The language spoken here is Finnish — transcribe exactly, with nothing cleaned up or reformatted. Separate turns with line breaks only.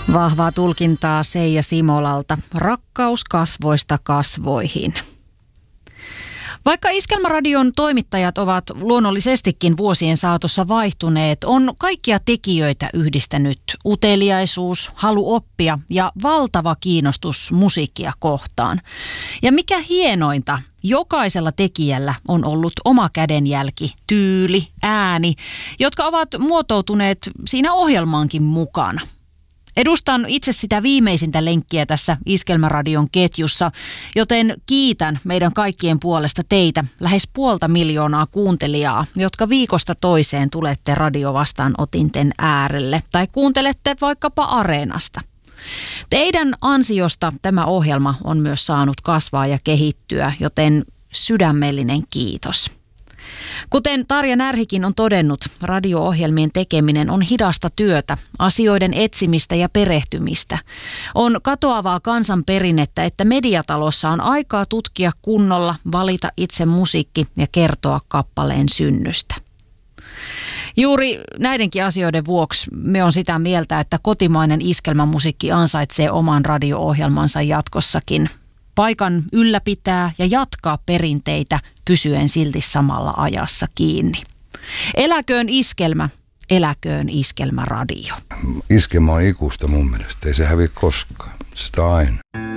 Vahvaa tulkintaa Seija Simolalta. Rakkaus kasvoista kasvoihin. Vaikka Iskelmäradion toimittajat ovat luonnollisestikin vuosien saatossa vaihtuneet, on kaikkia tekijöitä yhdistänyt uteliaisuus, halu oppia ja valtava kiinnostus musiikkia kohtaan. Ja mikä hienointa, jokaisella tekijällä on ollut oma kädenjälki, tyyli, ääni, jotka ovat muotoutuneet siinä ohjelmaankin mukana. Edustan itse sitä viimeisintä lenkkiä tässä Iskelmäradion ketjussa, joten kiitän meidän kaikkien puolesta teitä, lähes puolta miljoonaa kuuntelijaa, jotka viikosta toiseen tulette radiovastaanotinten äärelle tai kuuntelette vaikkapa Areenasta. Teidän ansiosta tämä ohjelma on myös saanut kasvaa ja kehittyä, joten sydämellinen kiitos. Kuten Tarja Närhikin on todennut, radio-ohjelmien tekeminen on hidasta työtä, asioiden etsimistä ja perehtymistä. On katoavaa kansanperinnettä, että mediatalossa on aikaa tutkia kunnolla, valita itse musiikki ja kertoa kappaleen synnystä. Juuri näidenkin asioiden vuoksi me on sitä mieltä, että kotimainen iskelmämusiikki ansaitsee oman radio-ohjelmansa jatkossakin. Paikan ylläpitää ja jatkaa perinteitä pysyen silti samalla ajassa kiinni. Eläköön iskelmä, eläköön Iskelmäradio.
Iskelmä on ikuista mun mielestä, ei se hävi koskaan. Sitä aina.